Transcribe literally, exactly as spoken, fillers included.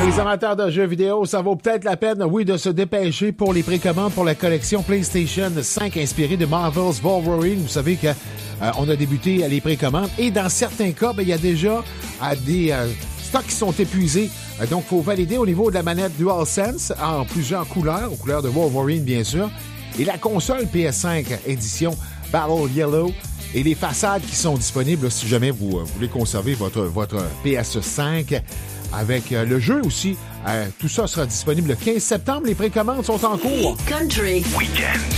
les amateurs de jeux vidéo, ça vaut peut-être la peine, oui, de se dépêcher pour les précommandes pour la collection PlayStation cinq inspirée de Marvel's Wolverine. Vous savez que euh, on a débuté les précommandes et dans certains cas, ben, il y a déjà euh, des euh, stocks qui sont épuisés. Euh, donc, il faut valider au niveau de la manette DualSense en plusieurs couleurs, aux couleurs de Wolverine, bien sûr, et la console P S cinq édition Battle Yellow. Et les façades qui sont disponibles, là, si jamais vous, euh, voulez conserver votre, votre P S cinq avec euh, le jeu aussi. Euh, tout ça sera disponible le quinze septembre. Les précommandes sont en cours. Country Weekend.